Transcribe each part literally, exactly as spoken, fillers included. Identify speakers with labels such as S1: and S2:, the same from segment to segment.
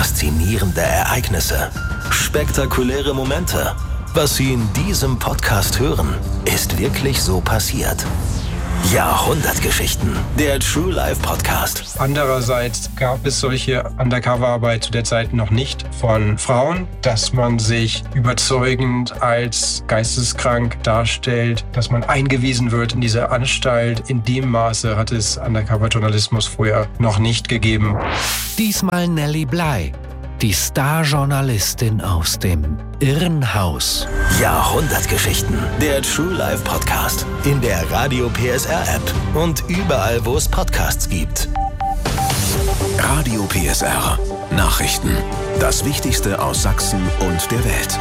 S1: Faszinierende Ereignisse. Spektakuläre Momente. Was Sie in diesem Podcast hören, ist wirklich so passiert. Jahrhundertgeschichten. Der True Life Podcast.
S2: Andererseits gab es solche Undercover-Arbeit zu der Zeit noch nicht von Frauen, dass man sich überzeugend als geisteskrank darstellt, dass man eingewiesen wird in diese Anstalt. In dem Maße hat es Undercover-Journalismus vorher noch nicht gegeben.
S3: Diesmal Nelly Bly, die Star-Journalistin aus dem Irrenhaus.
S1: Jahrhundertgeschichten. Der True Life Podcast. In der Radio P S R App und überall, wo es Podcasts gibt.
S4: Radio P S R. Nachrichten. Das Wichtigste aus Sachsen und der Welt.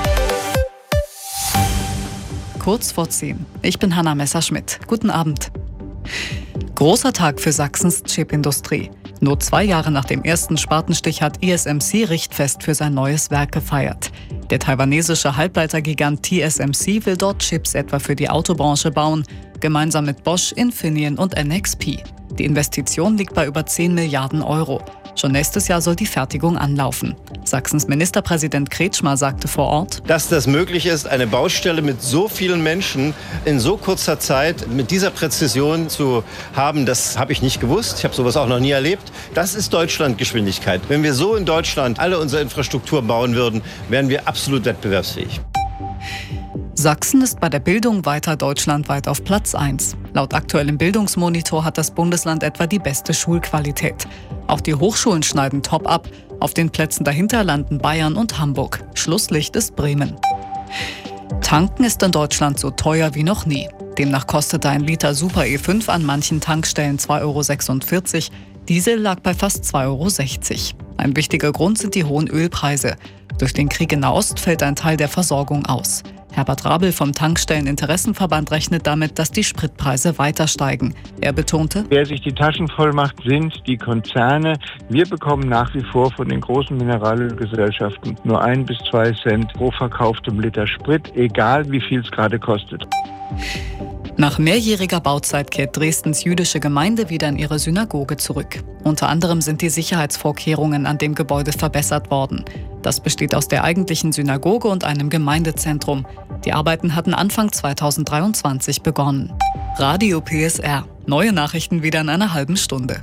S5: Kurz vor zehn. Ich bin Hanna Messerschmidt. Guten Abend. Großer Tag für Sachsens Chipindustrie. Nur zwei Jahre nach dem ersten Spatenstich hat E S M C Richtfest für sein neues Werk gefeiert. Der taiwanesische Halbleitergigant T S M C will dort Chips etwa für die Autobranche bauen, gemeinsam mit Bosch, Infineon und N X P. Die Investition liegt bei über zehn Milliarden Euro. Schon nächstes Jahr soll die Fertigung anlaufen. Sachsens Ministerpräsident Kretschmer sagte vor Ort,
S6: dass das möglich ist, eine Baustelle mit so vielen Menschen in so kurzer Zeit mit dieser Präzision zu haben, das habe ich nicht gewusst. Ich habe sowas auch noch nie erlebt. Das ist Deutschlandgeschwindigkeit. Wenn wir so in Deutschland alle unsere Infrastruktur bauen würden, wären wir absolut wettbewerbsfähig.
S5: Sachsen ist bei der Bildung weiter deutschlandweit auf Platz eins. Laut aktuellem Bildungsmonitor hat das Bundesland etwa die beste Schulqualität. Auch die Hochschulen schneiden top ab. Auf den Plätzen dahinter landen Bayern und Hamburg. Schlusslicht ist Bremen. Tanken ist in Deutschland so teuer wie noch nie. Demnach kostete ein Liter Super E fünf an manchen Tankstellen zwei Euro sechsundvierzig. Diesel lag bei fast zwei Euro sechzig. Ein wichtiger Grund sind die hohen Ölpreise. Durch den Krieg in Nahost fällt ein Teil der Versorgung aus. Herbert Rabel vom Tankstellen-Interessenverband rechnet damit, dass die Spritpreise weiter steigen. Er betonte,
S7: wer sich die Taschen voll macht, sind die Konzerne. Wir bekommen nach wie vor von den großen Mineralölgesellschaften nur ein bis zwei Cent pro verkauftem Liter Sprit, egal wie viel es gerade kostet.
S5: Nach mehrjähriger Bauzeit kehrt Dresdens jüdische Gemeinde wieder in ihre Synagoge zurück. Unter anderem sind die Sicherheitsvorkehrungen an dem Gebäude verbessert worden. Das besteht aus der eigentlichen Synagoge und einem Gemeindezentrum. Die Arbeiten hatten Anfang zweitausenddreiundzwanzig begonnen. Radio P S R. Neue Nachrichten wieder in einer halben Stunde.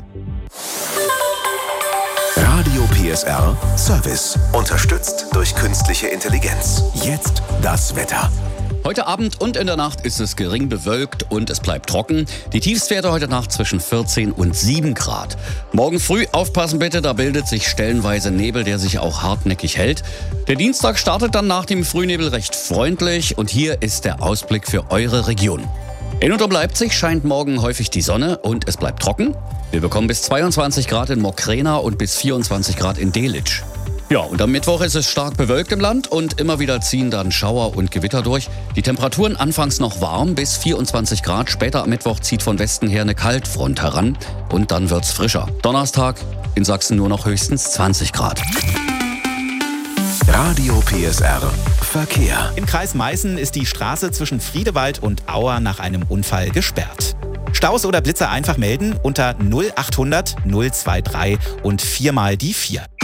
S4: Radio P S R Service. Unterstützt durch künstliche Intelligenz. Jetzt das Wetter.
S8: Heute Abend und in der Nacht ist es gering bewölkt und es bleibt trocken. Die Tiefstwerte heute Nacht zwischen vierzehn und sieben Grad. Morgen früh aufpassen bitte, da bildet sich stellenweise Nebel, der sich auch hartnäckig hält. Der Dienstag startet dann nach dem Frühnebel recht freundlich und hier ist der Ausblick für eure Region. In und um Leipzig scheint morgen häufig die Sonne und es bleibt trocken. Wir bekommen bis zweiundzwanzig Grad in Mokrena und bis vierundzwanzig Grad in Delitzsch. Ja, und am Mittwoch ist es stark bewölkt im Land und immer wieder ziehen dann Schauer und Gewitter durch. Die Temperaturen anfangs noch warm bis vierundzwanzig Grad. Später am Mittwoch zieht von Westen her eine Kaltfront heran und dann wird's frischer. Donnerstag in Sachsen nur noch höchstens zwanzig Grad.
S4: Radio P S R Verkehr.
S9: Im Kreis Meißen ist die Straße zwischen Friedewald und Auer nach einem Unfall gesperrt. Staus oder Blitzer einfach melden unter null achthundert null drei drei und viermal die vier.